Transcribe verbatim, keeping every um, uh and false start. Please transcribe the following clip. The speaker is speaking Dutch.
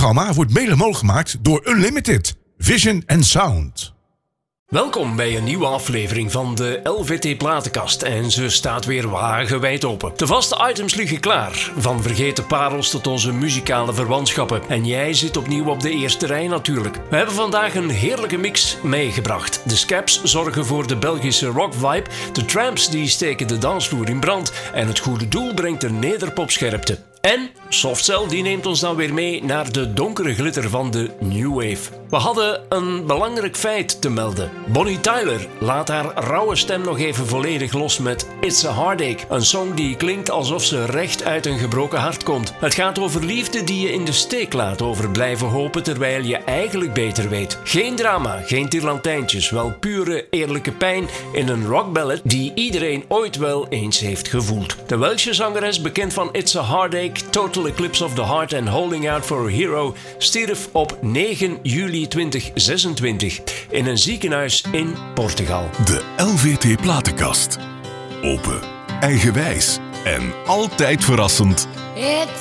programma wordt mede mogelijk gemaakt door Unlimited, Vision and Sound. Welkom bij een nieuwe aflevering van de L V T Platenkast en ze staat weer wagenwijd open. De vaste items liggen klaar, van vergeten parels tot onze muzikale verwantschappen. En jij zit opnieuw op de eerste rij natuurlijk. We hebben vandaag een heerlijke mix meegebracht. De Scaps zorgen voor de Belgische rock vibe, de Tramps die steken de dansvloer in brand en het goede doel brengt de nederpopscherpte. En Softcell die neemt ons dan weer mee naar de donkere glitter van de New Wave. We hadden een belangrijk feit te melden. Bonnie Tyler laat haar rauwe stem nog even volledig los met It's a Heartache. Een song die klinkt alsof ze recht uit een gebroken hart komt. Het gaat over liefde die je in de steek laat, over blijven hopen terwijl je eigenlijk beter weet. Geen drama, geen tirlantijntjes, wel pure eerlijke pijn in een rockballad die iedereen ooit wel eens heeft gevoeld. De Welsche zangeres, bekend van It's a Heartache, Total Eclipse of the Heart en Holding Out for a Hero, stierf op negen juli tweeduizend zesentwintig in een ziekenhuis in Portugal. De L V T Platenkast. Open, eigenwijs en altijd verrassend. It's